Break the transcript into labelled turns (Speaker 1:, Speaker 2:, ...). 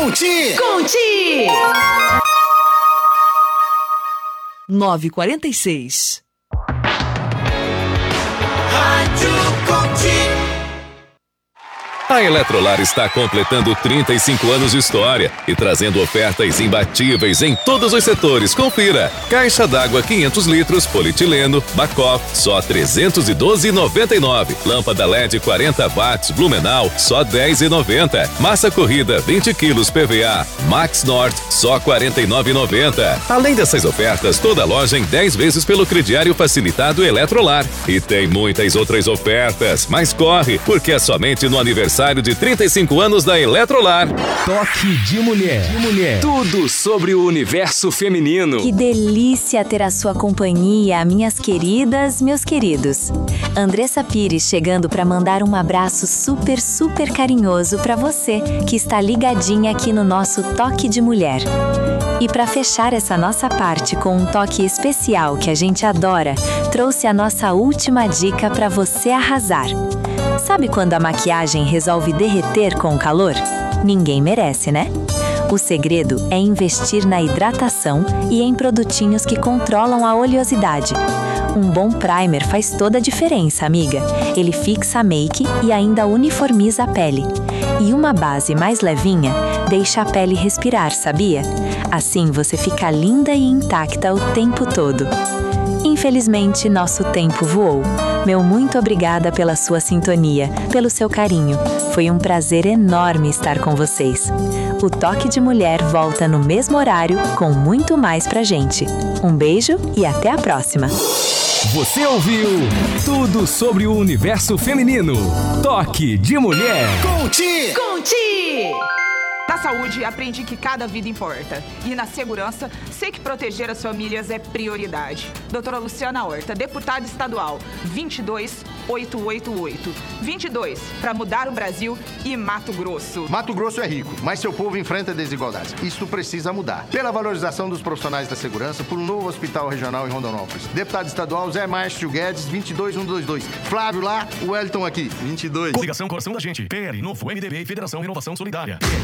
Speaker 1: Conti!
Speaker 2: Conti!
Speaker 3: 9h46.
Speaker 1: Rádio Conti!
Speaker 4: A Eletrolar está completando 35 anos de história e trazendo ofertas imbatíveis em todos os setores. Confira. Caixa d'água 500 litros, polietileno, Bacoff, só R$ 312,99. Lâmpada LED 40 watts, Blumenau, só R$ 10,90. Massa corrida 20 quilos PVA, Max Norte, só R$ 49,90. Além dessas ofertas, toda loja em 10 vezes pelo crediário facilitado Eletrolar. E tem muitas outras ofertas, mas corre, porque é somente no aniversário de 35 anos da Eletrolar.
Speaker 5: Toque de mulher. Tudo sobre o universo feminino.
Speaker 6: Que delícia ter a sua companhia, minhas queridas, meus queridos. Andressa Pires chegando para mandar um abraço super carinhoso para você que está ligadinha aqui no nosso Toque de Mulher. E para fechar essa nossa parte com um toque especial que a gente adora, trouxe a nossa última dica para você arrasar. Sabe quando a maquiagem resolve derreter com o calor? Ninguém merece, né? O segredo é investir na hidratação e em produtinhos que controlam a oleosidade. Um bom primer faz toda a diferença, amiga. Ele fixa a make e ainda uniformiza a pele. E uma base mais levinha deixa a pele respirar, sabia? Assim você fica linda e intacta o tempo todo. Infelizmente, nosso tempo voou. Meu muito obrigada pela sua sintonia, pelo seu carinho. Foi um prazer enorme estar com vocês. O Toque de Mulher volta no mesmo horário com muito mais pra gente. Um beijo e até a próxima.
Speaker 5: Você ouviu tudo sobre o universo feminino. Toque de Mulher.
Speaker 1: Conti!
Speaker 2: Conti!
Speaker 7: Na saúde, aprendi que cada vida importa. E na segurança, sei que proteger as famílias é prioridade. Doutora Luciana Horta, deputada estadual, 22888. 22, para mudar o Brasil e Mato Grosso.
Speaker 8: Mato Grosso é rico, mas seu povo enfrenta desigualdades. Isso precisa mudar. Pela valorização dos profissionais da segurança, por um novo hospital regional em Rondonópolis. Deputado estadual Zé Márcio Guedes, 22122. Flávio lá, o Wellington aqui, 22.
Speaker 9: Ligação Coração da Gente. PL, Novo, MDB e Federação Renovação Solidária.